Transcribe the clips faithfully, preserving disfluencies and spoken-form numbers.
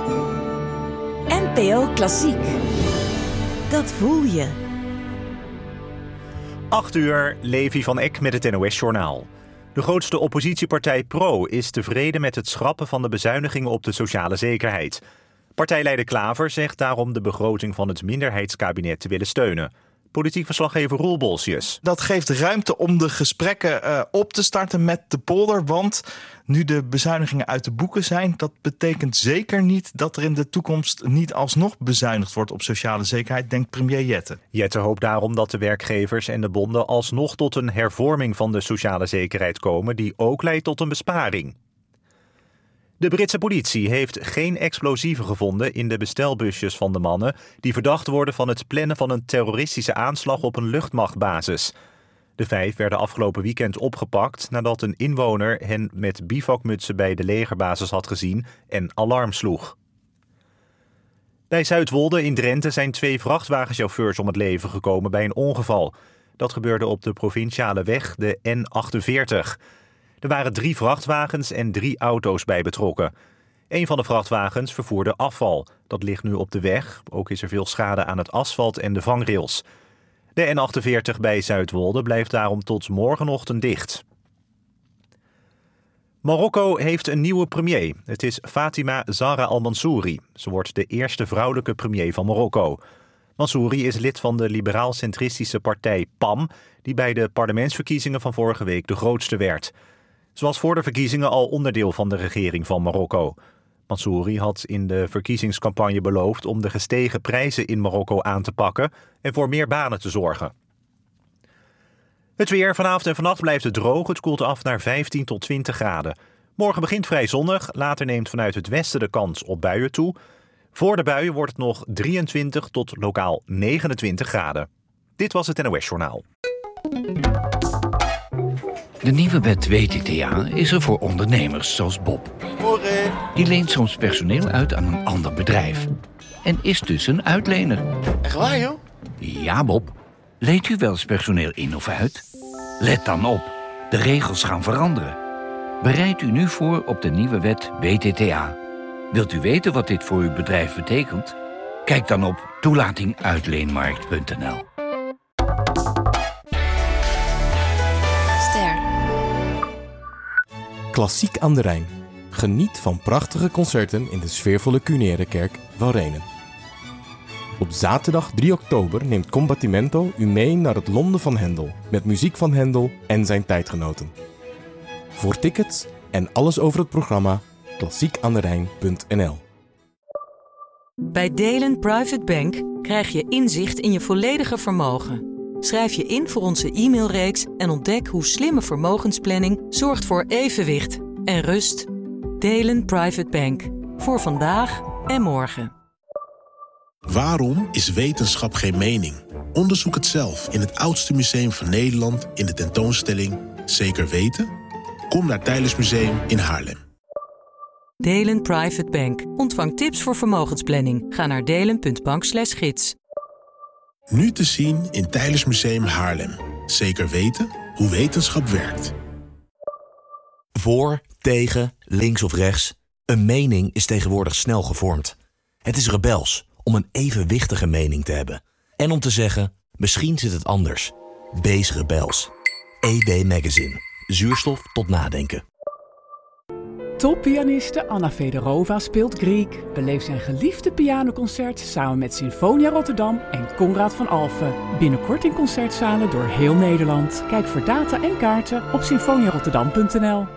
N P O Klassiek. Dat voel je. acht uur, Levi van Eck met het N O S-journaal. De grootste oppositiepartij Pro is tevreden met het schrappen van de bezuinigingen op de sociale zekerheid. Partijleider Klaver zegt daarom de begroting van het minderheidskabinet te willen steunen. Politiek verslaggever Roel Bolsius. Dat geeft ruimte om de gesprekken uh, op te starten met de polder. Want nu de bezuinigingen uit de boeken zijn, dat betekent zeker niet dat er in de toekomst niet alsnog bezuinigd wordt op sociale zekerheid, denkt premier Jette. Jette hoopt daarom dat de werkgevers en de bonden alsnog tot een hervorming van de sociale zekerheid komen, die ook leidt tot een besparing. De Britse politie heeft geen explosieven gevonden in de bestelbusjes van de mannen die verdacht worden van het plannen van een terroristische aanslag op een luchtmachtbasis. De vijf werden afgelopen weekend opgepakt nadat een inwoner hen met bivakmutsen bij de legerbasis had gezien en alarm sloeg. Bij Zuidwolde in Drenthe zijn twee vrachtwagenchauffeurs om het leven gekomen bij een ongeval. Dat gebeurde op de provinciale weg, de N achtenveertig. Er waren drie vrachtwagens en drie auto's bij betrokken. Een van de vrachtwagens vervoerde afval. Dat ligt nu op de weg. Ook is er veel schade aan het asfalt en de vangrails. De N achtenveertig bij Zuidwolde blijft daarom tot morgenochtend dicht. Marokko heeft een nieuwe premier. Het is Fatima Zahra al-Mansouri. Ze wordt de eerste vrouwelijke premier van Marokko. Mansouri is lid van de liberaal-centristische partij P A M, die bij de parlementsverkiezingen van vorige week de grootste werd. Ze was voor de verkiezingen al onderdeel van de regering van Marokko. Mansouri had in de verkiezingscampagne beloofd om de gestegen prijzen in Marokko aan te pakken en voor meer banen te zorgen. Het weer. Vanavond en vannacht blijft het droog. Het koelt af naar vijftien tot twintig graden. Morgen begint vrij zonnig. Later neemt vanuit het westen de kans op buien toe. Voor de buien wordt het nog drieëntwintig tot lokaal negenentwintig graden. Dit was het N O S-journaal. De nieuwe wet W T T A is er voor ondernemers zoals Bob. Die leent soms personeel uit aan een ander bedrijf. En is dus een uitlener. Echt waar, joh? Ja, Bob. Leent u wel eens personeel in of uit? Let dan op. De regels gaan veranderen. Bereid u nu voor op de nieuwe wet W T T A. Wilt u weten wat dit voor uw bedrijf betekent? Kijk dan op toelating uitleenmarkt punt n l. Klassiek aan de Rijn. Geniet van prachtige concerten in de sfeervolle Cuneere kerk van Renen. Op zaterdag drie oktober neemt Combattimento u mee naar het Londen van Hendel, met muziek van Hendel en zijn tijdgenoten. Voor tickets en alles over het programma klassiek aan de rijn punt n l. Bij Delen Private Bank krijg je inzicht in je volledige vermogen. Schrijf je in voor onze e-mailreeks en ontdek hoe slimme vermogensplanning zorgt voor evenwicht en rust. Delen Private Bank. Voor vandaag en morgen. Waarom is wetenschap geen mening? Onderzoek het zelf in het oudste museum van Nederland in de tentoonstelling Zeker Weten? Kom naar Teylers Museum in Haarlem. Delen Private Bank. Ontvang tips voor vermogensplanning. Ga naar delen punt bank slash gids. Nu te zien in Teylers Museum Haarlem. Zeker weten hoe wetenschap werkt. Voor, tegen, links of rechts. Een mening is tegenwoordig snel gevormd. Het is rebels om een evenwichtige mening te hebben. En om te zeggen, misschien zit het anders. Wees rebels. E B Magazine. Zuurstof tot nadenken. Toppianiste Anna Fedorova speelt Griek. Beleef zijn geliefde pianoconcert samen met Sinfonia Rotterdam en Conrad van Alphen. Binnenkort in concertzalen door heel Nederland. Kijk voor data en kaarten op sinfonia rotterdam punt n l.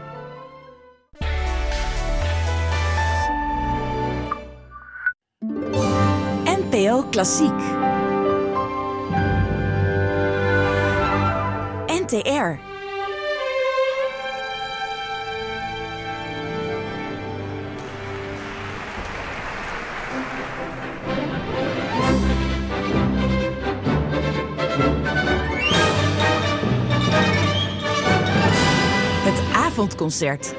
N P O Klassiek. N T R. Het avondconcert.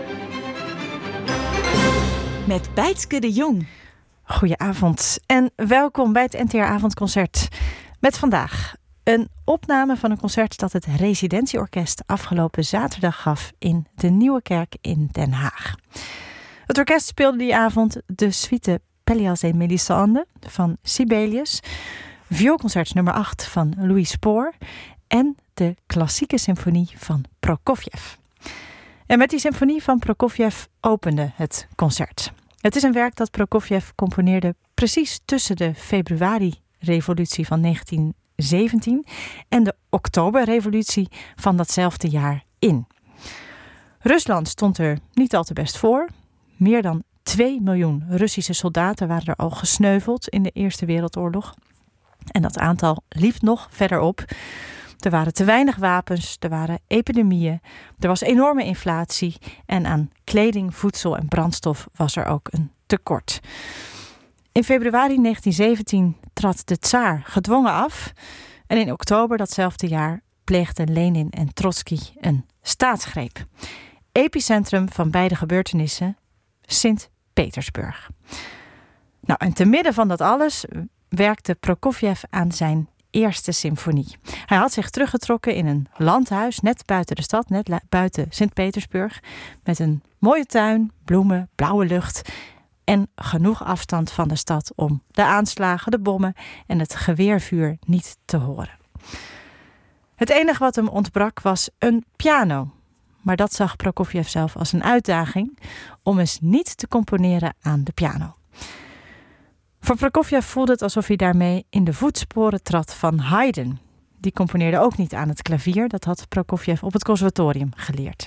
Met Bijtske de Jong. Goedenavond en welkom bij het N T R Avondconcert. Met vandaag een opname van een concert dat het Residentieorkest afgelopen zaterdag gaf in de Nieuwe Kerk in Den Haag. Het orkest speelde die avond de suite Pelléas et Mélisande van Sibelius, vioolconcert nummer acht van Louis Spohr en de klassieke symfonie van Prokofjev. En met die symfonie van Prokofjev opende het concert. Het is een werk dat Prokofjev componeerde precies tussen de februari-revolutie van negentien zeventien en de oktoberrevolutie van datzelfde jaar in. Rusland stond er niet al te best voor. Meer dan twee miljoen Russische soldaten waren er al gesneuveld in de Eerste Wereldoorlog. En dat aantal liep nog verder op. Er waren te weinig wapens, er waren epidemieën, er was enorme inflatie en aan kleding, voedsel en brandstof was er ook een tekort. In februari negentien zeventien trad de tsaar gedwongen af en in oktober datzelfde jaar pleegden Lenin en Trotsky een staatsgreep. Epicentrum van beide gebeurtenissen, Sint-Petersburg. Nou, en te midden van dat alles werkte Prokofjev aan zijn eerste symfonie. Hij had zich teruggetrokken in een landhuis net buiten de stad, net buiten Sint-Petersburg, met een mooie tuin, bloemen, blauwe lucht en genoeg afstand van de stad om de aanslagen, de bommen en het geweervuur niet te horen. Het enige wat hem ontbrak was een piano. Maar dat zag Prokofjev zelf als een uitdaging om eens niet te componeren aan de piano. Voor Prokofjev voelde het alsof hij daarmee in de voetsporen trad van Haydn. Die componeerde ook niet aan het klavier, dat had Prokofjev op het conservatorium geleerd.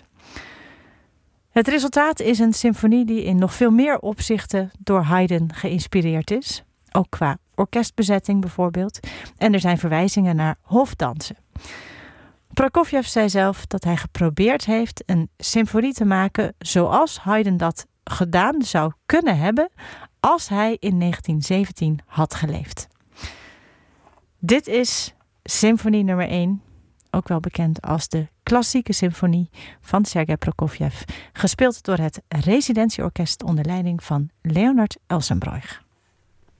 Het resultaat is een symfonie die in nog veel meer opzichten door Haydn geïnspireerd is. Ook qua orkestbezetting bijvoorbeeld. En er zijn verwijzingen naar hofdansen. Prokofjev zei zelf dat hij geprobeerd heeft een symfonie te maken zoals Haydn dat gedaan zou kunnen hebben als hij in negentien zeventien had geleefd. Dit is symfonie nummer één, ook wel bekend als de klassieke symfonie van Sergei Prokofjev, gespeeld door het Residentieorkest onder leiding van Leonard Elsenbroich.